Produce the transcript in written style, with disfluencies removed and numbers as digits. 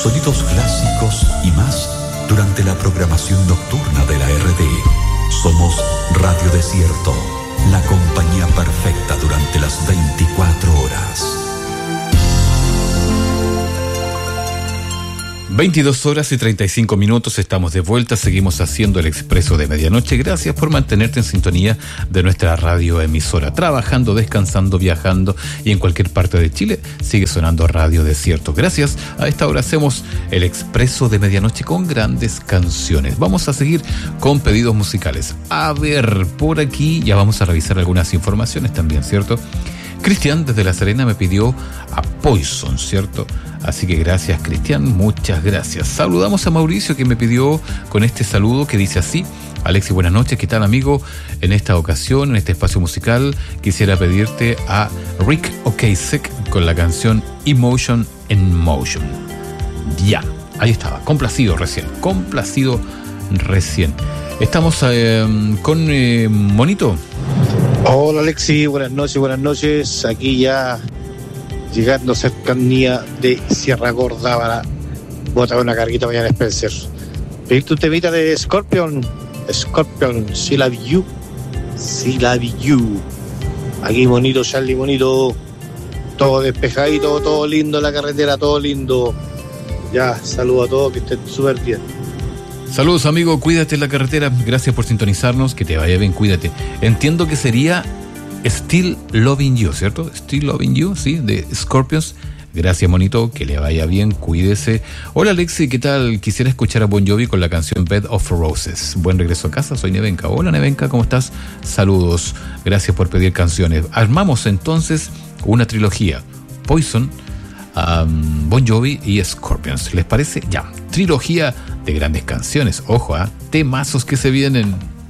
sonidos clásicos y más durante la programación nocturna de la RDE. Somos Radio Desierto, la compañía perfecta durante las 24 horas. 22 horas y 35 minutos, estamos de vuelta, seguimos haciendo el Expreso de Medianoche. Gracias por mantenerte en sintonía de nuestra radioemisora, trabajando, descansando, viajando y en cualquier parte de Chile sigue sonando Radio Desierto. Gracias, a esta hora hacemos el Expreso de Medianoche con grandes canciones. Vamos a seguir con pedidos musicales. A ver, por aquí ya vamos a revisar algunas informaciones también, ¿cierto? Cristian desde La Serena me pidió a Poison, ¿cierto? Así que gracias, Cristian, muchas gracias. Saludamos a Mauricio, que me pidió con este saludo que dice así: Alexis, buenas noches, ¿qué tal, amigo? En esta ocasión, en este espacio musical, quisiera pedirte a Rick Ocasek con la canción Emotion in Motion. Ya, ahí estaba, complacido recién. Estamos con Monito. Hola Alexis, buenas noches. Aquí ya llegando a cercanía de Sierra Gorda para botar una carguita mañana Spencer. Pedir tu temita de Scorpion, She Love You. Aquí Monito, Charlie Monito, todo despejadito, todo lindo en la carretera, todo lindo. Ya, saludo a todos, que estén súper bien. Saludos, amigo, cuídate en la carretera, gracias por sintonizarnos, que te vaya bien, cuídate. Entiendo que sería Still Loving You, ¿cierto? Still Loving You, sí, de Scorpions. Gracias, Monito, que le vaya bien, cuídese. Hola, Alexi, ¿qué tal? Quisiera escuchar a Bon Jovi con la canción Bed of Roses. Buen regreso a casa, soy Nevenka. Hola, Nevenka, ¿cómo estás? Saludos, gracias por pedir canciones. Armamos entonces una trilogía: Poison, Bon Jovi y Scorpions. ¿Les parece? Ya, trilogía de grandes canciones. Ojo, temazos que se vienen.